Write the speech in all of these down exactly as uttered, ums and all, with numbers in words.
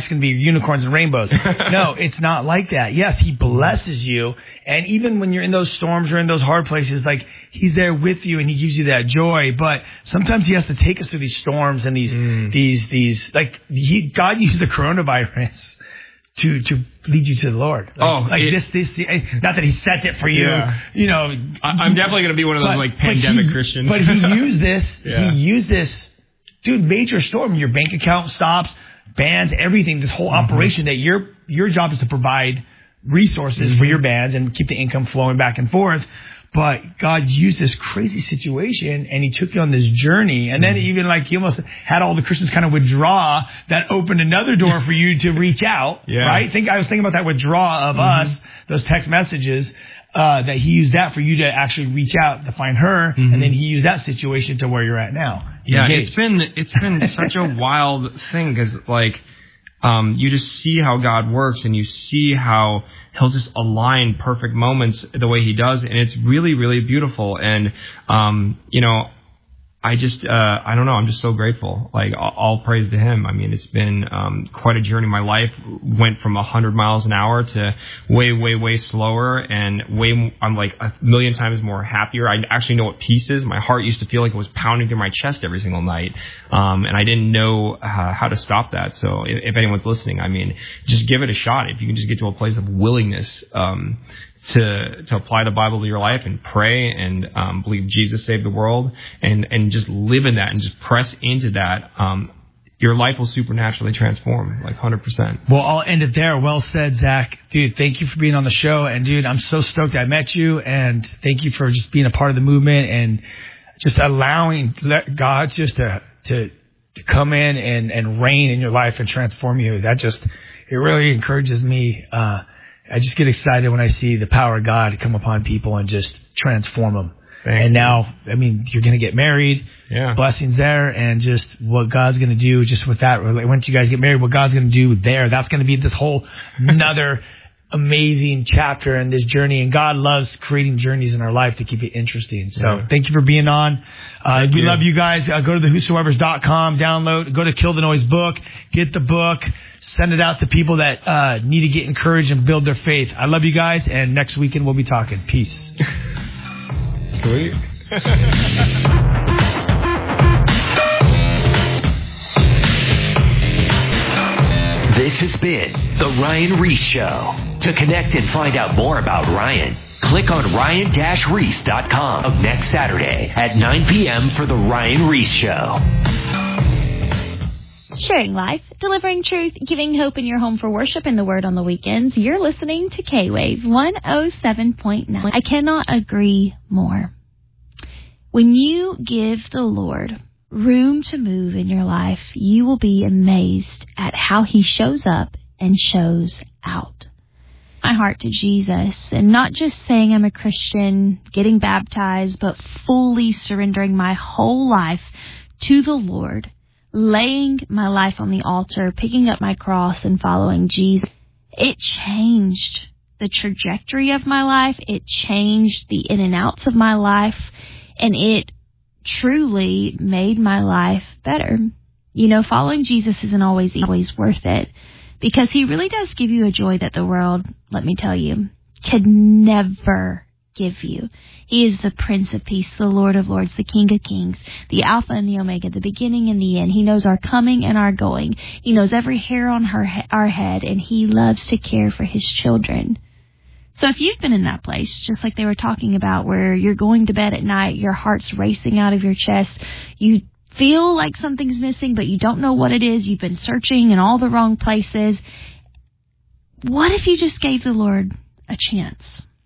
life's going to be unicorns and rainbows. No, it's not like that. Yes, he blesses you. And even when you're in those storms or in those hard places, like he's there with you and he gives you that joy. But sometimes he has to take us through these storms and these, mm. these, these, like he, God used the coronavirus to, to lead you to the Lord. Like, oh, like it, this, this, not that he sent it for you, yeah. you know. I, I'm definitely going to be one of those but, like pandemic but he, Christians. But he used this, yeah. he used this, dude, major storm. Your bank account stops, bands, everything, this whole mm-hmm. operation that your, your job is to provide resources mm-hmm. for your bands and keep the income flowing back and forth. But God used this crazy situation and he took you on this journey. And then even like he almost had all the Christians kind of withdraw. That opened another door for you to reach out. Yeah. Right? Think I was thinking about that withdrawal of mm-hmm. us, those text messages, uh, that he used that for you to actually reach out to find her. Mm-hmm. And then he used that situation to where you're at now. Yeah, engaged. it's been, it's been such a wild thing because like, Um, you just see how God works and you see how he'll just align perfect moments the way he does. And it's really, really beautiful. And, um, you know, I just, uh, I don't know. I'm just so grateful. Like all, all praise to him. I mean, it's been, um, quite a journey. My life went from a hundred miles an hour to way, way, way slower and way, I'm like a million times more happier. I actually know what peace is. My heart used to feel like it was pounding through my chest every single night. Um, and I didn't know uh, how to stop that. So if, if anyone's listening, I mean, just give it a shot. If you can just get to a place of willingness, um, to to apply the Bible to your life and pray and um, believe Jesus saved the world and, and just live in that and just press into that, um, your life will supernaturally transform, like one hundred percent. Well, I'll end it there. Well said, Zach. Dude, thank you for being on the show. And, dude, I'm so stoked I met you. And thank you for just being a part of the movement and just allowing God just to to, to come in and, and reign in your life and transform you. That just, it really encourages me. Uh I just get excited when I see the power of God come upon people and just transform them. Thanks, and now, I mean, you're going to get married. Yeah. Blessings there. And just what God's going to do just with that. Once you guys get married, what God's going to do there, that's going to be this whole another amazing chapter in this journey. And God loves creating journeys in our life to keep it interesting. So yeah. Thank you for being on. Uh, we you. love you guys. Uh, go to the whosoevers dot com, download, go to Kill the Noise book, get the book, send it out to people that uh, need to get encouraged and build their faith. I love you guys. And next weekend we'll be talking. Peace. Sweet. This has been The Ryan Ries Show. To connect and find out more about Ryan, click on ryan dash reese dot com next Saturday at nine p.m. for The Ryan Ries Show. Sharing life, delivering truth, giving hope in your home for worship and the word on the weekends. You're listening to K-Wave one oh seven point nine. I cannot agree more. When you give the Lord room to move in your life, you will be amazed at how he shows up and shows out. My heart to Jesus, and not just saying I'm a Christian, getting baptized, but fully surrendering my whole life to the Lord, laying my life on the altar, picking up my cross and following Jesus. It changed the trajectory of my life. It changed the in and outs of my life, and it truly made my life better. You know, following Jesus isn't always always worth it, because he really does give you a joy that the world, let me tell you, could never give you. He is the Prince of Peace, the Lord of Lords, the King of Kings, the Alpha and the Omega, the beginning and the end. He knows our coming and our going. He knows every hair on her, our head, and he loves to care for his children. So if you've been in that place, just like they were talking about, where you're going to bed at night, your heart's racing out of your chest, you feel like something's missing, but you don't know what it is, you've been searching in all the wrong places, what if you just gave the Lord a chance?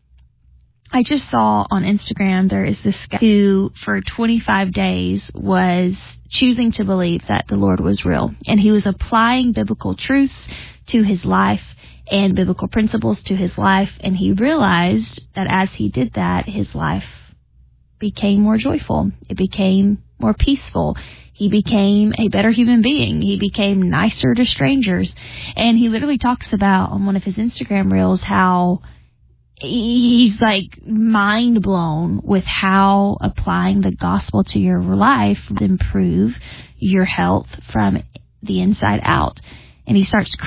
I just saw on Instagram there is this guy who for twenty-five days was choosing to believe that the Lord was real, and he was applying biblical truths to his life and biblical principles to his life, and he realized that as he did that, his life became more joyful. It became more peaceful. He became a better human being. He became nicer to strangers. And he literally talks about on one of his Instagram reels how he's like mind blown with how applying the gospel to your life will improve your health from the inside out. And he starts